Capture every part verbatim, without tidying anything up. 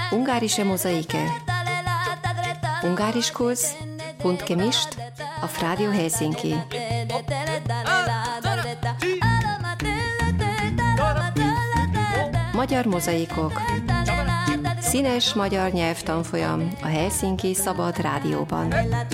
Ungarische Mosaike. Ungarischkurs bunt gemischt auf Radio Helsinki. Magyar mozaikok. Színes magyar nyelvtanfolyam a Helsinki Szabad Rádióban.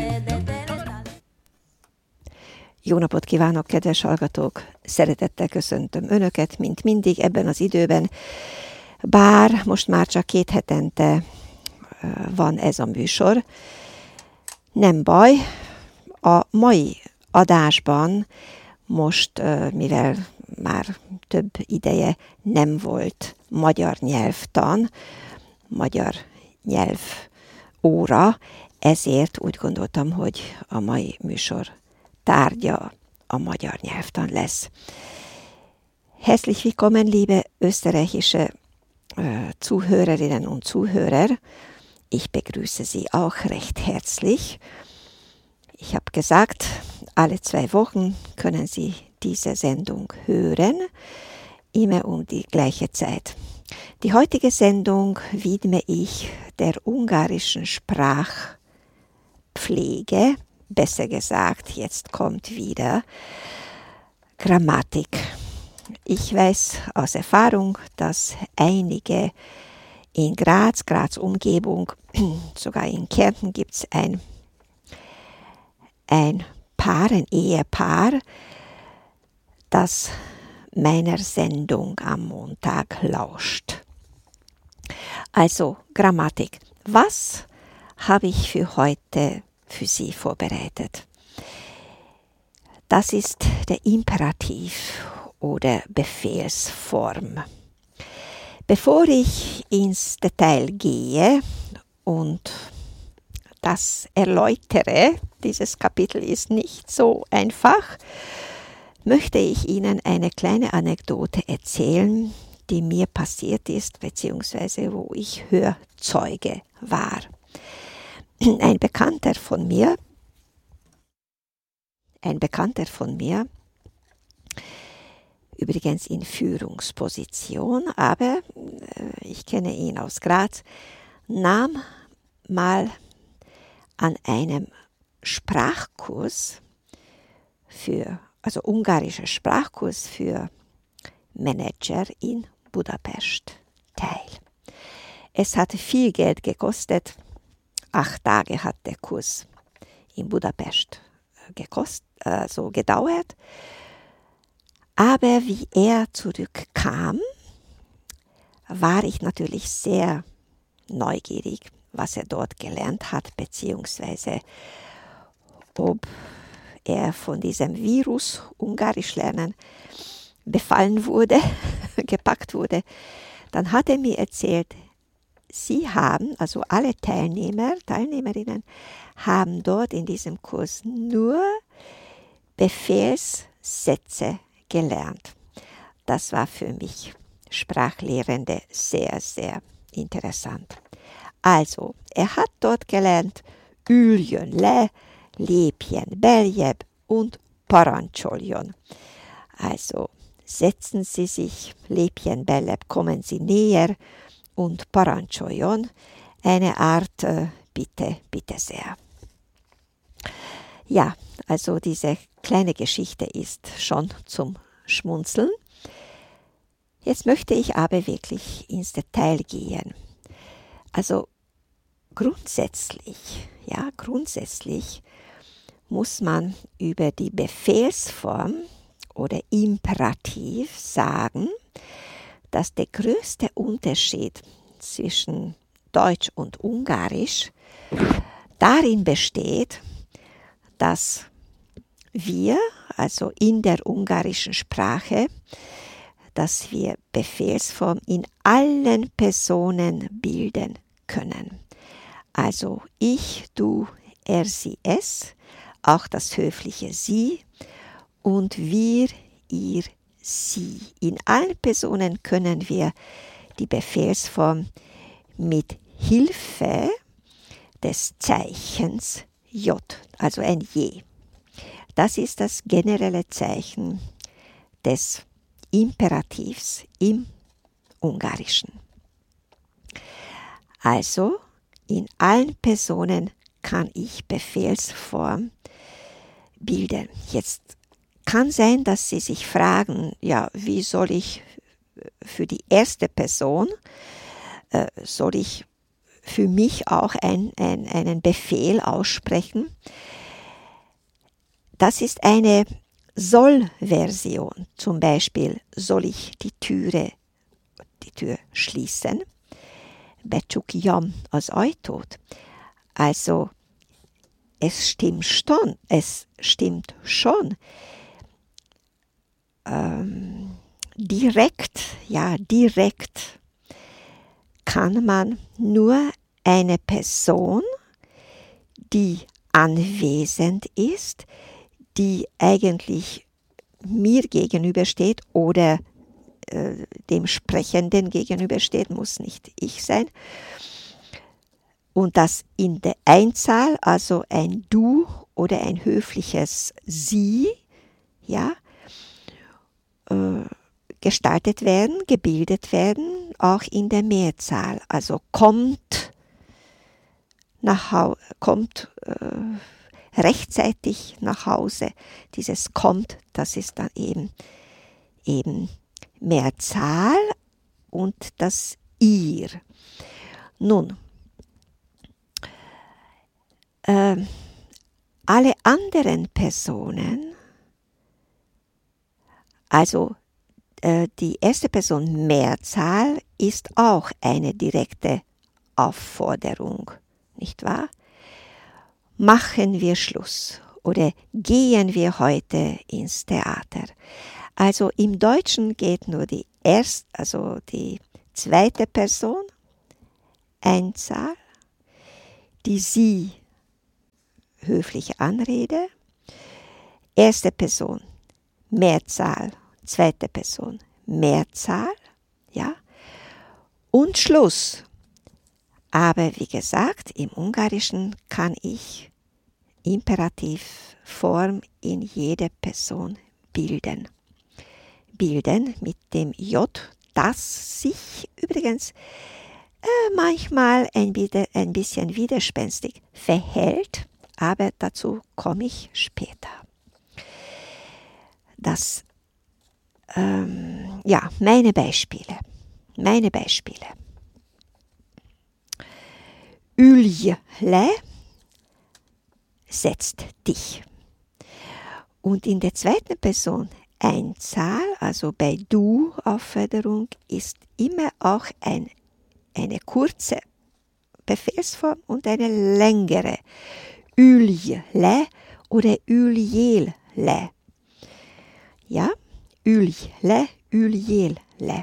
Jó napot kívánok, kedves hallgatók! Szeretettel köszöntöm Önöket, mint mindig ebben az időben. Bár most már csak két hetente van ez a műsor. Nem baj, a mai adásban most, mivel már több ideje nem volt magyar nyelvtan, magyar nyelvóra, ezért úgy gondoltam, hogy a mai műsor tárgya a magyar nyelvtan lesz. Herzlich willkommen, liebe österreichische äh, Zuhörerinnen und Zuhörer. Ich begrüße Sie auch recht herzlich. Ich habe gesagt, alle zwei Wochen können Sie diese Sendung hören, immer um die gleiche Zeit. Die heutige Sendung widme ich der ungarischen Sprachpflege. Besser gesagt, jetzt kommt wieder Grammatik. Ich weiß aus Erfahrung, dass einige in Graz, Graz Umgebung, sogar in Kärnten gibt es ein, ein Paar, ein Ehepaar, das meiner Sendung am Montag lauscht. Also Grammatik. Was habe ich für heute für Sie vorbereitet? Das ist der Imperativ oder Befehlsform. Bevor ich ins Detail gehe und das erläutere, dieses Kapitel ist nicht so einfach, möchte ich Ihnen eine kleine Anekdote erzählen, die mir passiert ist, beziehungsweise wo ich Hörzeuge war. Ein Bekannter von mir, ein Bekannter von mir, übrigens in Führungsposition, aber ich kenne ihn aus Graz, nahm mal an einem Sprachkurs für, also ungarischer Sprachkurs für Manager in Budapest teil. Es hatte viel Geld gekostet. Acht Tage hat der Kurs in Budapest gekost, also gedauert. Aber wie er zurückkam, war ich natürlich sehr neugierig, was er dort gelernt hat, beziehungsweise ob er von diesem Virus Ungarisch lernen befallen wurde, gepackt wurde. Dann hat er mir erzählt, Sie haben, also alle Teilnehmer, Teilnehmerinnen, haben dort in diesem Kurs nur Befehlssätze gelernt. Das war für mich Sprachlehrende sehr, sehr interessant. Also, er hat dort gelernt üljön le, lépjen beljebb und parancsoljon. Also, setzen Sie sich, lépjen beljebb, kommen Sie näher, und parancsoljon, eine Art äh, Bitte, bitte sehr. Ja, also diese kleine Geschichte ist schon zum Schmunzeln. Jetzt möchte ich aber wirklich ins Detail gehen. Also grundsätzlich, ja, grundsätzlich muss man über die Befehlsform oder Imperativ sagen, dass der größte Unterschied zwischen Deutsch und Ungarisch darin besteht, dass wir, also in der ungarischen Sprache, dass wir Befehlsform in allen Personen bilden können. Also ich, du, er, sie, es, auch das höfliche Sie und wir, ihr, Sie. In allen Personen können wir die Befehlsform mit Hilfe des Zeichens J, also ein Je. Das ist das generelle Zeichen des Imperativs im Ungarischen. Also, in allen Personen kann ich Befehlsform bilden. Jetzt kann sein, dass Sie sich fragen, ja, wie soll ich für die erste Person, äh, soll ich für mich auch ein, ein, einen Befehl aussprechen? Das ist eine Soll-Version. Zum Beispiel, soll ich die Türe, die Tür schließen? Becsuk jam az ajtót. Also, es stimmt schon, es stimmt schon. Ähm, direkt, ja, direkt kann man nur eine Person, die anwesend ist, die eigentlich mir gegenübersteht oder äh, dem Sprechenden gegenübersteht, muss nicht ich sein. Und das in der Einzahl, also ein Du oder ein höfliches Sie, ja, äh, gestaltet werden, gebildet werden, auch in der Mehrzahl. Also kommt, nach Hause, kommt äh, rechtzeitig nach Hause. Dieses kommt, das ist dann eben, eben Mehrzahl und das ihr. Nun, äh, alle anderen Personen, also äh, die erste Person Mehrzahl ist auch eine direkte Aufforderung, nicht wahr? Machen wir Schluss oder gehen wir heute ins Theater. Also im Deutschen geht nur die erste, also die zweite Person, Einzahl, die Sie, höfliche Anrede, erste Person, Mehrzahl, zweite Person, Mehrzahl, ja, und Schluss. Aber wie gesagt, im Ungarischen kann ich Imperativform in jeder Person bilden. Bilden mit dem J, das sich übrigens äh, manchmal ein, ein bisschen widerspenstig verhält, aber dazu komme ich später. Das, ähm, ja, meine Beispiele, meine Beispiele. Ülj le, setzt dich. Und in der zweiten Person Einzahl, also bei Du Aufforderung, ist immer auch ein, eine kurze Befehlsform und eine längere. Ülj le oder üljel le. Ja, ülj le, üljel le.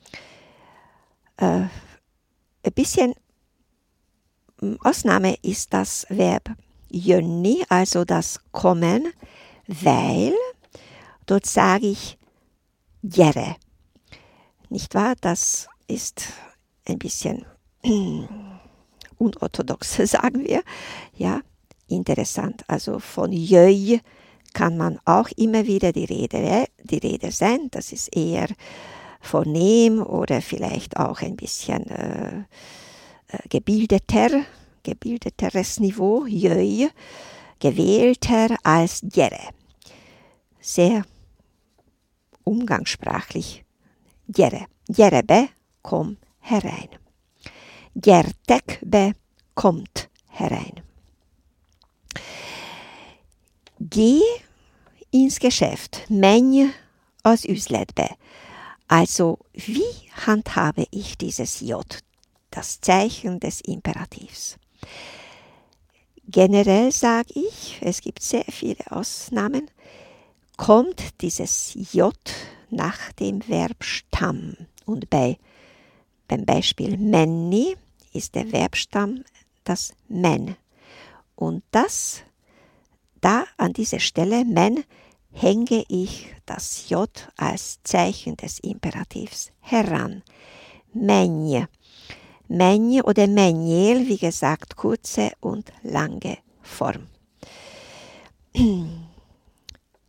Äh, ein bisschen Ausnahme ist das Verb jönni, also das Kommen, weil dort sage ich gyere. Nicht wahr? Das ist ein bisschen unorthodox, sagen wir. Ja, interessant. Also von jöj kann man auch immer wieder die Rede, die Rede sein. Das ist eher vornehm oder vielleicht auch ein bisschen äh, gebildeter, gebildeteres Niveau, jöj, gewählter als gyere. Sehr umgangssprachlich. Gyere. Gyere be, komm herein. Gyertek be, kommt herein. Geh ins Geschäft. Menj az üzletbe. Also, wie handhabe ich dieses J? Das Zeichen des Imperativs. Generell sage ich, es gibt sehr viele Ausnahmen, kommt dieses J nach dem Verbstamm. Und bei, beim Beispiel menni ist der Verbstamm das men. Und das, da an dieser Stelle men, hänge ich das J als Zeichen des Imperativs heran. Menj. Menj oder menjel, wie gesagt, kurze und lange Form.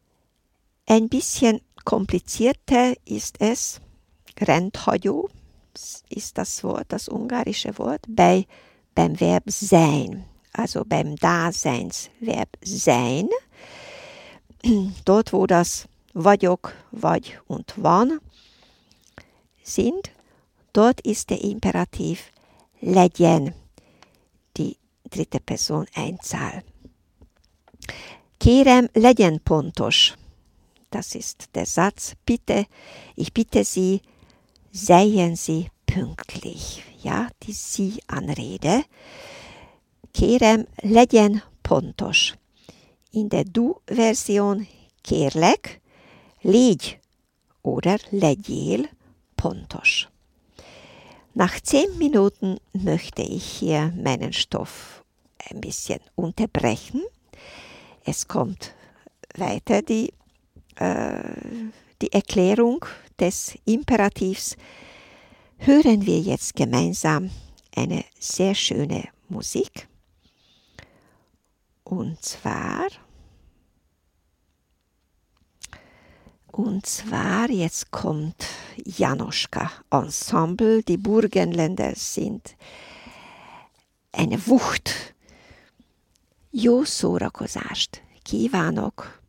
Ein bisschen komplizierter ist es, rendhagyó, ist das Wort, das ungarische Wort, bei, beim Verb sein, also beim Daseinsverb sein, dort wo das vagyok, vagy und van sind, dort ist der Imperativ legyen, die dritte Person Einzahl. Kérem, legyen pontos. Das ist der Satz, bitte, ich bitte Sie, seien Sie pünktlich. Ja, die Sie-Anrede. Kérem, legyen pontos. In der Du-Version kérlek, légy oder legyél pontos. Nach zehn Minuten möchte ich hier meinen Stoff ein bisschen unterbrechen. Es kommt weiter die, äh, die Erklärung des Imperativs. Hören wir jetzt gemeinsam eine sehr schöne Musik. Und zwar, und zwar jetzt kommt Janoschka Ensemble. Die Burgenländer sind eine Wucht. Jó szórakozást kívánok!